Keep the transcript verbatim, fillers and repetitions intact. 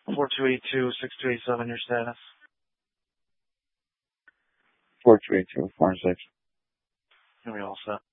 four two eight two, six two eight seven, your status. four two eight two, four six. Are we all set?